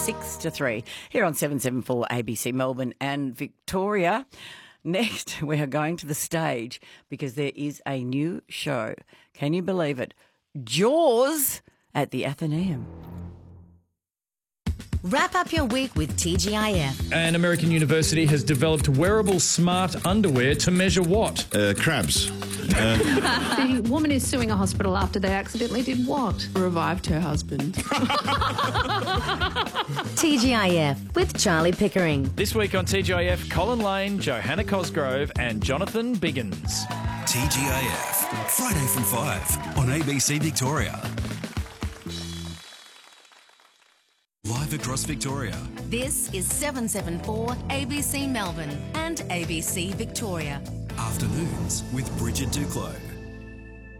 6 to 3 here on 774 ABC Melbourne and Victoria. Next, we are going to the stage because there is a new show. Can you believe it? Jaws at the Athenaeum. Wrap up your week with TGIF. An American university has developed wearable smart underwear to measure what? Crabs. The woman is suing a hospital after they accidentally did what? Revived her husband. TGIF with Charlie Pickering. This week on TGIF, Colin Lane, Johanna Cosgrove and Jonathan Biggins. TGIF, Friday from 5 on ABC Victoria. Live across Victoria. This is 774 ABC Melbourne and ABC Victoria. Afternoons with Bridget Duclos.